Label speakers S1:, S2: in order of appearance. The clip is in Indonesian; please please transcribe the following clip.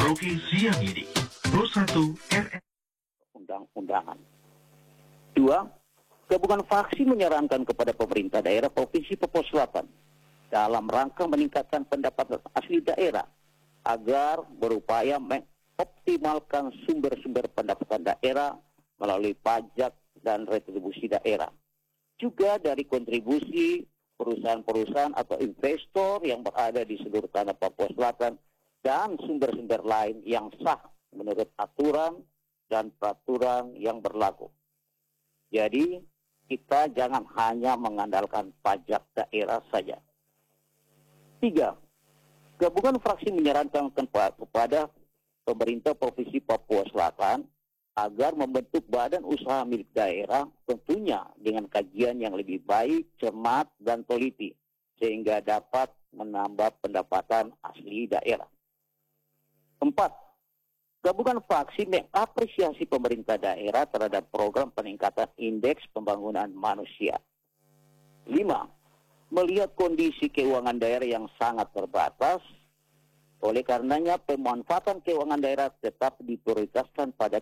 S1: Merauke siang ini. Pro 1 RS
S2: Undang-undangan. 2. Gabungan fraksi menyarankan kepada pemerintah daerah Provinsi Papua Selatan dalam rangka meningkatkan pendapatan asli daerah agar berupaya mengoptimalkan sumber-sumber pendapatan daerah melalui pajak dan retribusi daerah. Juga dari kontribusi perusahaan-perusahaan atau investor yang berada di seluruh tanah Papua Selatan dan sumber-sumber lain yang sah menurut aturan dan peraturan yang berlaku. Jadi, kita jangan hanya mengandalkan pajak daerah saja. 3. Gabungan fraksi menyarankan kepada pemerintah Provinsi Papua Selatan agar membentuk badan usaha milik daerah, tentunya dengan kajian yang lebih baik, cermat, dan teliti, sehingga dapat menambah pendapatan asli daerah. 4. Gabungan fraksi mengapresiasi pemerintah daerah terhadap program peningkatan indeks pembangunan manusia. 5. Melihat kondisi keuangan daerah yang sangat terbatas, oleh karenanya pemanfaatan keuangan daerah tetap diprioritaskan pada